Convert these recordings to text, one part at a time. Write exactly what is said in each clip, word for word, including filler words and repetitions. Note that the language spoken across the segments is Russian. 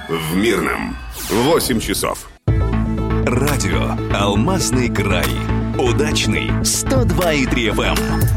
в Мирном. восемь часов. Радио «Алмазный край». Удачный сто два и три эф эм.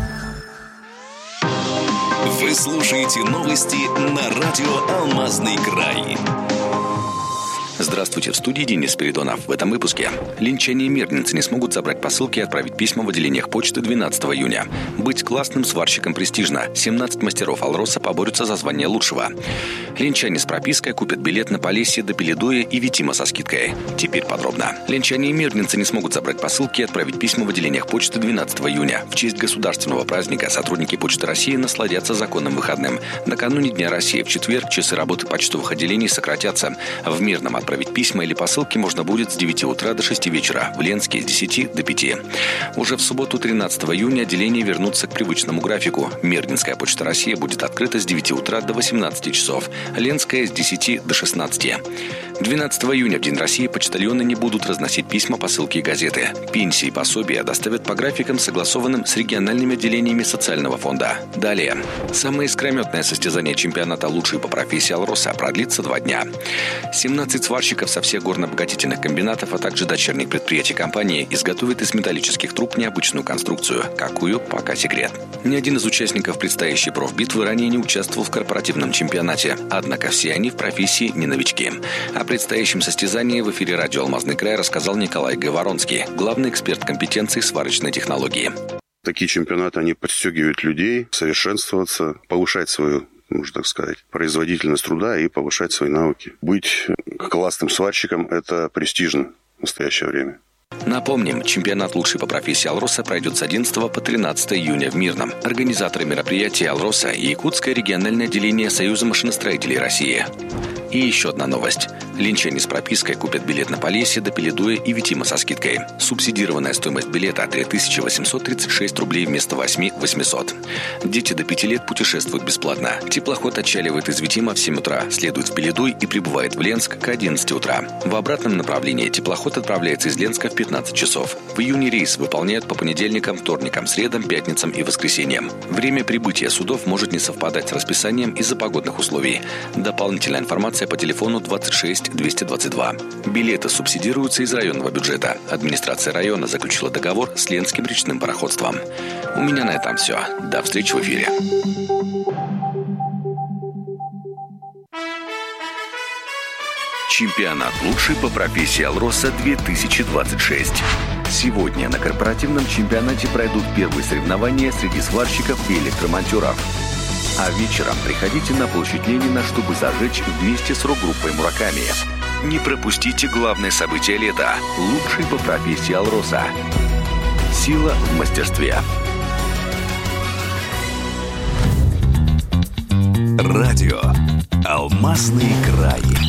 Вы слушаете новости на радио «Алмазный край». Здравствуйте, в студии Денис Спиридонов. В этом выпуске. Линчане и мирнинцы не смогут забрать посылки и отправить письма в отделениях почты двенадцатого июня. Быть классным сварщиком престижно. семнадцать мастеров Алроса поборются за звание лучшего. Линчане с пропиской купят билет на Полесье до Пеледуя и Витима со скидкой. Теперь подробно. Линчане и мирнинцы не смогут забрать посылки и отправить письма в отделениях почты двенадцатого июня. В честь государственного праздника сотрудники Почты России насладятся законным выходным. Накануне Дня России в четверг часы работы почтовых отделений сократятся. В Мирном отправить письма или посылки можно будет с девяти утра до шести вечера, в Ленске с десяти до пяти. Уже в субботу тринадцатого июня отделения вернутся к привычному графику. Мирнинская Почта России будет открыта с девяти утра до восемнадцати часов, Ленская с десяти до шестнадцати. двенадцатого июня в День России почтальоны не будут разносить письма, посылки и газеты. Пенсии и пособия доставят по графикам, согласованным с региональными отделениями социального фонда. Далее. Самое искрометное состязание чемпионата «Лучший по профессии Алроса» продлится два дня. семнадцать сварщиков со всех горно-обогатительных комбинатов, а также дочерних предприятий компании изготовят из металлических труб необычную конструкцию. Какую? Пока секрет. Ни один из участников предстоящей профбитвы ранее не участвовал в корпоративном чемпионате. Однако все они в профессии не новички. О предстоящем состязании в эфире радио «Алмазный край» рассказал Николай Говоронский, главный эксперт компетенции сварочной технологии. Такие чемпионаты, они подстегивают людей совершенствоваться, повышать свою, можно так сказать, производительность труда и повышать свои навыки. Быть классным сварщиком – это престижно в настоящее время. Напомним, чемпионат «Лучший по профессии Алроса» пройдет с одиннадцатого по тринадцатое июня в Мирном. Организаторы мероприятия Алроса и Якутское региональное отделение Союза машиностроителей России. И еще одна новость. Линчане с пропиской купят билет на Полесье до Пеледуя и Витима со скидкой. Субсидированная стоимость билета три тысячи восемьсот тридцать шесть рублей вместо восемь тысяч восемьсот. Дети до пяти лет путешествуют бесплатно. Теплоход отчаливает из Витима в семь утра, следует в Пеледуй и прибывает в Ленск к одиннадцати утра. В обратном направлении теплоход отправляется из Ленска в пятнадцать часов. В июне рейс выполняют по понедельникам, вторникам, средам, пятницам и воскресеньям. Время прибытия судов может не совпадать с расписанием из-за погодных условий. Дополнительная информация по телефону двадцать шесть двести двадцать два. Билеты субсидируются из районного бюджета. Администрация района заключила договор с Ленским речным пароходством. У меня на этом все. До встречи в эфире. Чемпионат «Лучший по профессии Алроса» две тысячи двадцать шесть. Сегодня на корпоративном чемпионате пройдут первые соревнования среди сварщиков и электромонтеров. А вечером приходите на площадь Ленина, чтобы зажечь вместе с рок-группой «Мураками». Не пропустите главное событие лета – «Лучший по профессии Алроса». Сила в мастерстве. Радио «Алмазный край».